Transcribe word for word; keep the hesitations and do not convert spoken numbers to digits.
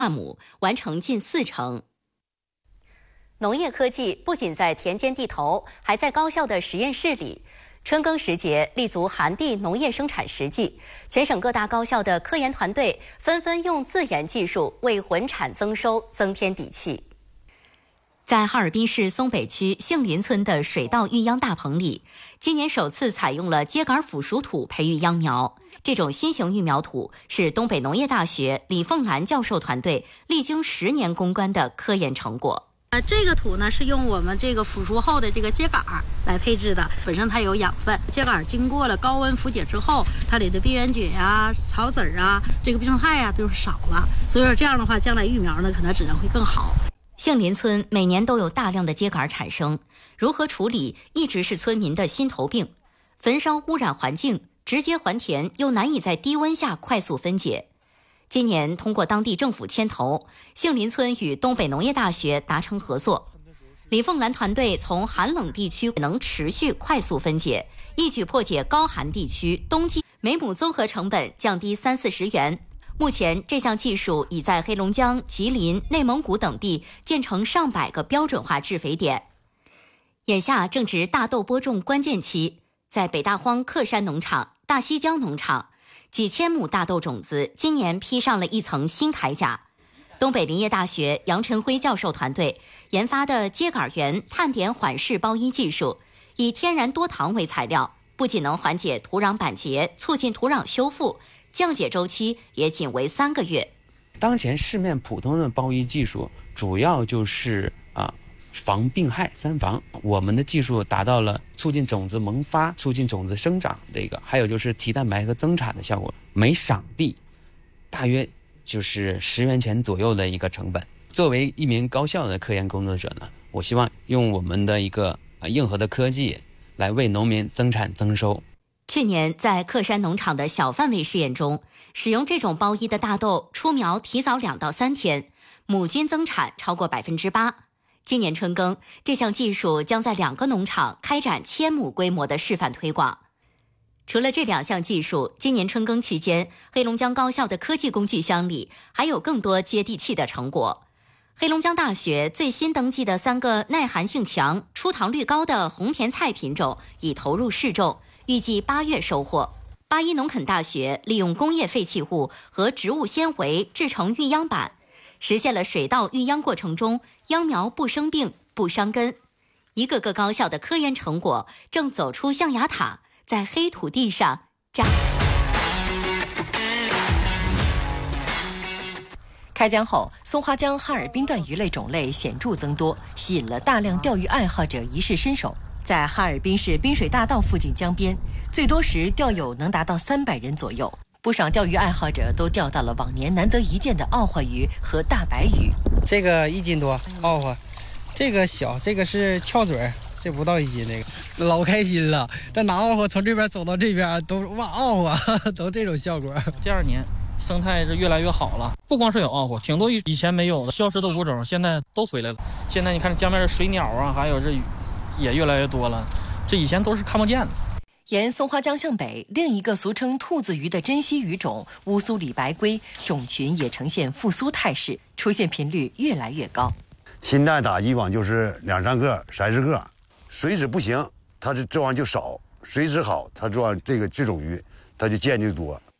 亩，完成近四成。农业科技不仅在田间地头，还在高校的实验室里。春耕时节，立足寒地农业生产实际，全省各大高校的科研团队纷纷用自研技术为混产增收增添底气。在哈尔滨市松北区杏林村的水稻育秧大棚里，今年首次采用了秸秆腐熟土培育秧苗。这种新型育苗土是东北农业大学李凤兰教授团队历经十年攻关的科研成果。 呃，这个土呢是用我们这个腐熟后的这个秸秆来配置的，本身它有养分，秸秆经过了高温腐解之后，它里的病原菌啊、草籽儿啊、这个病虫害啊都是少了，所以说这样的话，将来育苗呢可能质量会更好。 杏林村每年都有大量的秸秆产生，如何处理一直是村民的心头病。焚烧污染环境，直接还田又难以在低温下快速分解。今年通过当地政府牵头，杏林村与东北农业大学达成合作，李凤兰团队从寒冷地区能持续快速分解，一举破解高寒地区冬季每亩综合成本降低三四十元。目前这项技术已在黑龙江、吉林、内蒙古等地建成上百个标准化制肥点。眼下正值大豆播种关键期，在北大荒克山农场、大西江农场，几千亩大豆种子今年披上了一层新铠甲。东北林业大学杨晨辉教授团队研发的秸秆园碳点缓释包衣技术，以天然多糖为材料，不仅能缓解土壤板结，促进土壤修复，降解周期也仅为三个月。 当前市面普通的包衣技术主要就是啊防病害三防，我们的技术达到了促进种子萌发、促进种子生长这个，还有就是提蛋白和增产的效果。每场地大约就是十元钱左右的一个成本。作为一名高校的科研工作者呢，我希望用我们的一个啊硬核的科技来为农民增产增收。 去年在克山农场的小范围试验中，使用这种包衣的大豆出苗提早两到三天，亩均增产超过百分之八。今年春耕，这项技术将在两个农场开展千亩规模的示范推广。除了这两项技术，今年春耕期间，黑龙江高校的科技工具箱里还有更多接地气的成果。黑龙江大学最新登记的三个耐寒性强、出糖率高的红甜菜品种已投入试种，预计八月收获。八一农垦大学利用工业废弃物和植物纤维制成育秧板，实现了水稻育秧过程中秧苗不生病、不伤根。一个个高校的科研成果正走出象牙塔，在黑土地上扎。 开江后，松花江哈尔滨段鱼类种类显著增多，吸引了大量钓鱼爱好者一试身手。在哈尔滨市滨水大道附近江边，最多时钓友能达到三百人左右。不少钓鱼爱好者都钓到了往年难得一见的奥化鱼和大白鱼。 这个一斤多，奥化，这个小，这个是翘嘴，这不到一斤，这个老开心了。这拿奥化从这边走到这边，都哇奥化，都这种效果。 这二年生态是越来越好了，不光是有奥化，挺多以前没有的消失的物种，现在都回来了。现在你看江边的水鸟啊，还有这也越来越多了，这以前都是看不见的。 沿松花江向北，另一个俗称兔子鱼的珍稀鱼种乌苏里白龟种群也呈现复苏态势，出现频率越来越高。 新蛋打以往就是两三个、三四个，水质不行，它这这玩意儿就少；水质好，它这玩意这个这种鱼它就见就多。